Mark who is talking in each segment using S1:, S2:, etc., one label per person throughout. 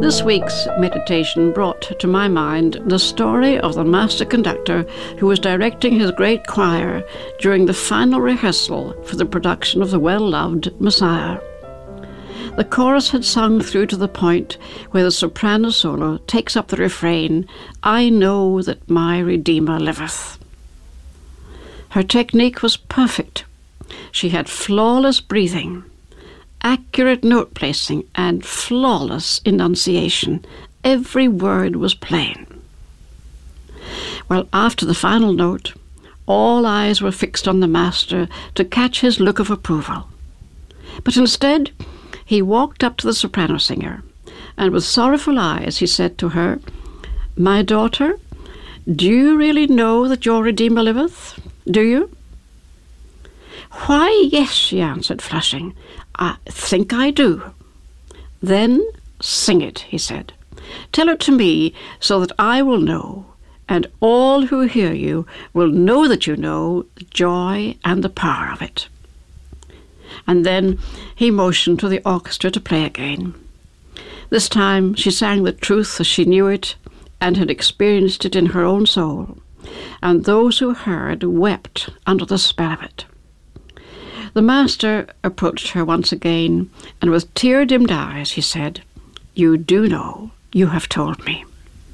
S1: This week's meditation brought to my mind the story of the master conductor who was directing his great choir during the final rehearsal for the production of the well-loved Messiah. The chorus had sung through to the point where the soprano solo takes up the refrain, "I know that my Redeemer liveth." Her technique was perfect. She had flawless breathing, accurate note placing, and flawless enunciation. Every word was plain. Well, after the final note, all eyes were fixed on the master to catch his look of approval. But instead, he walked up to the soprano singer, and with sorrowful eyes he said to her, "My daughter, do you really know that your Redeemer liveth? Do you?" "Why, yes," she answered, flushing. "I think I do." "Then sing it," he said. "Tell it to me so that I will know, and all who hear you will know that you know the joy and the power of it." And then he motioned to the orchestra to play again. This time she sang the truth as she knew it and had experienced it in her own soul, and those who heard wept under the spell of it. The master approached her once again, and with tear-dimmed eyes he said, "You do know, you have told me."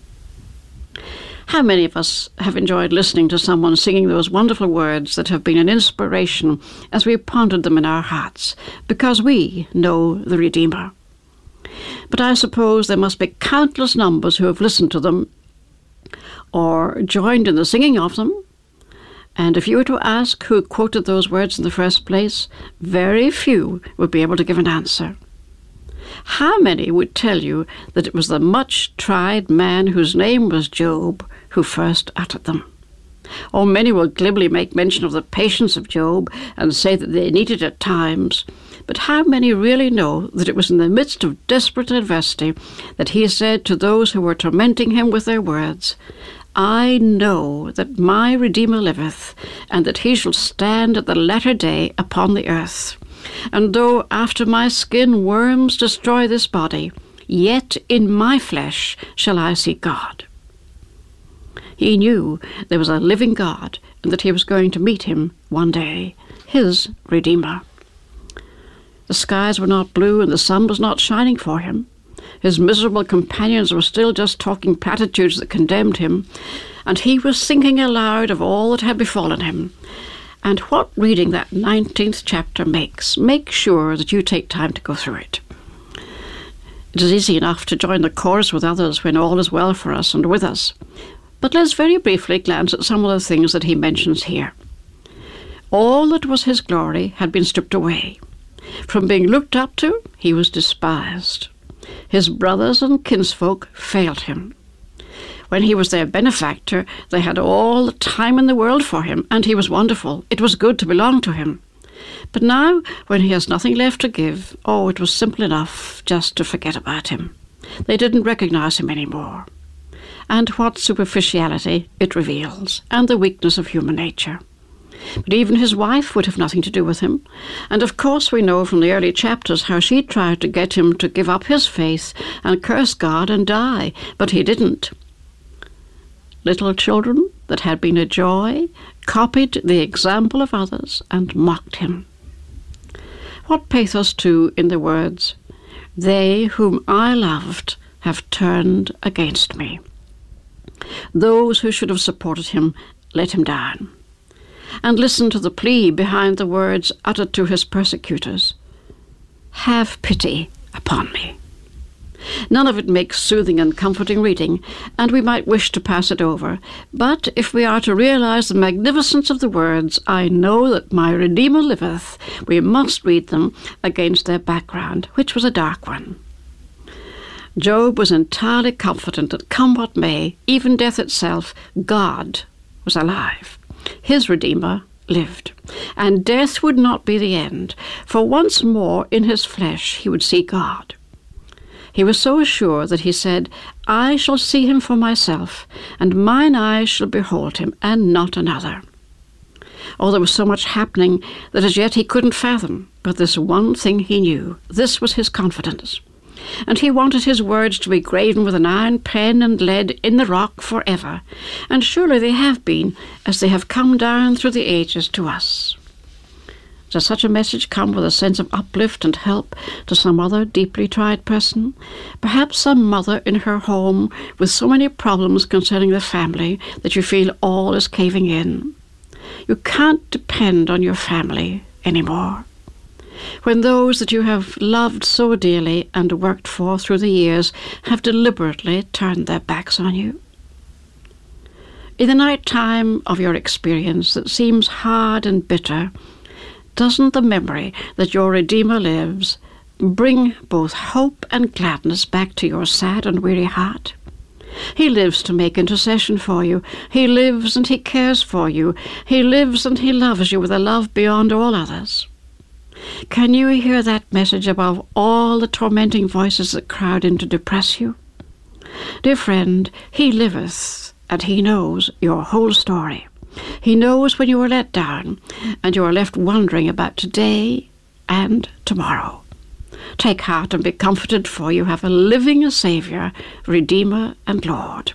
S1: How many of us have enjoyed listening to someone singing those wonderful words that have been an inspiration as we pondered them in our hearts, because we know the Redeemer? But I suppose there must be countless numbers who have listened to them or joined in the singing of them. And if you were to ask who quoted those words in the first place, very few would be able to give an answer. How many would tell you that it was the much-tried man whose name was Job who first uttered them? Or many will glibly make mention of the patience of Job and say that they need it at times. But how many really know that it was in the midst of desperate adversity that he said to those who were tormenting him with their words, "I know that my Redeemer liveth, and that he shall stand at the latter day upon the earth. And though after my skin worms destroy this body, yet in my flesh shall I see God." He knew there was a living God, and that he was going to meet him one day, his Redeemer. The skies were not blue, and the sun was not shining for him. His miserable companions were still just talking platitudes that condemned him, and he was thinking aloud of all that had befallen him. And what reading that 19th chapter makes, make sure that you take time to go through it. It is easy enough to join the chorus with others when all is well for us and with us. But let's very briefly glance at some of the things that he mentions here. All that was his glory had been stripped away. From being looked up to, he was despised. His brothers and kinsfolk failed him. When he was their benefactor, they had all the time in the world for him, and he was wonderful. It was good to belong to him. But now, when he has nothing left to give, it was simple enough just to forget about him. They didn't recognize him anymore. And what superficiality it reveals, and the weakness of human nature. But even his wife would have nothing to do with him. And of course we know from the early chapters how she tried to get him to give up his faith and curse God and die, but he didn't. Little children that had been a joy copied the example of others and mocked him. What pathos too in the words, "They whom I loved have turned against me." Those who should have supported him let him down. And listen to the plea behind the words uttered to his persecutors. "Have pity upon me." None of it makes soothing and comforting reading, and we might wish to pass it over. But if we are to realize the magnificence of the words, "I know that my Redeemer liveth," we must read them against their background, which was a dark one. Job was entirely confident that come what may, even death itself, God was alive. His Redeemer lived, and death would not be the end, for once more in his flesh he would see God. He was so sure that he said, "I shall see him for myself, and mine eyes shall behold him, and not another." There was so much happening that as yet he couldn't fathom, but this one thing he knew. This was his confidence. And he wanted his words to be graven with an iron pen and lead in the rock forever. And surely they have been, as they have come down through the ages to us. Does such a message come with a sense of uplift and help to some other deeply tried person? Perhaps some mother in her home with so many problems concerning the family that you feel all is caving in. You can't depend on your family anymore. When those that you have loved so dearly and worked for through the years have deliberately turned their backs on you. In the night time of your experience that seems hard and bitter, doesn't the memory that your Redeemer lives bring both hope and gladness back to your sad and weary heart? He lives to make intercession for you. He lives and he cares for you. He lives and he loves you with a love beyond all others. Can you hear that message above all the tormenting voices that crowd in to depress you? Dear friend, he liveth, and he knows your whole story. He knows when you are let down, and you are left wondering about today and tomorrow. Take heart and be comforted, for you have a living Saviour, Redeemer and Lord.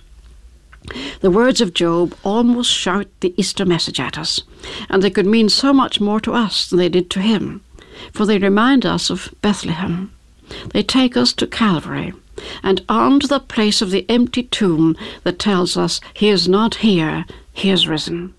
S1: The words of Job almost shout the Easter message at us, and they could mean so much more to us than they did to him, for they remind us of Bethlehem. They take us to Calvary, and on to the place of the empty tomb that tells us he is not here, he is risen.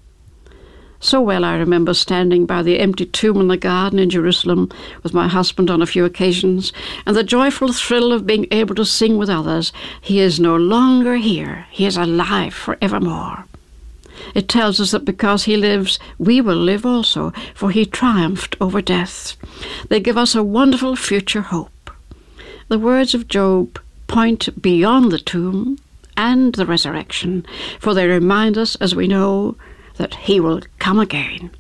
S1: So well I remember standing by the empty tomb in the garden in Jerusalem with my husband on a few occasions, and the joyful thrill of being able to sing with others, he is no longer here, he is alive forevermore. It tells us that because he lives, we will live also, for he triumphed over death. They give us a wonderful future hope. The words of Job point beyond the tomb and the resurrection, for they remind us, as we know, that he will come again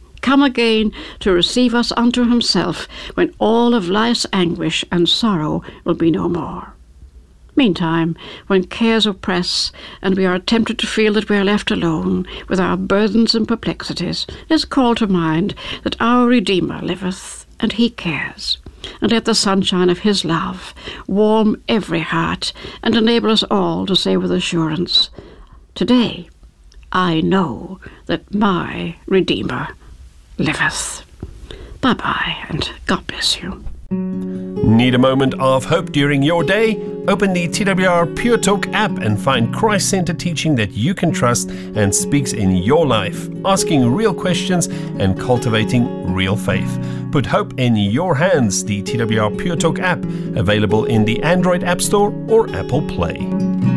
S1: to receive us unto himself when all of life's anguish and sorrow will be no more. Meantime, when cares oppress and we are tempted to feel that we are left alone with our burdens and perplexities, let's call to mind that our Redeemer liveth and he cares. And let the sunshine of his love warm every heart and enable us all to say with assurance, today I know that my Redeemer liveth. Bye-bye, and God bless you.
S2: Need a moment of hope during your day? Open the TWR Pure Talk app and find Christ-centered teaching that you can trust and speaks in your life, asking real questions and cultivating real faith. Put hope in your hands. The TWR Pure Talk app, available in the Android App Store or Apple Play.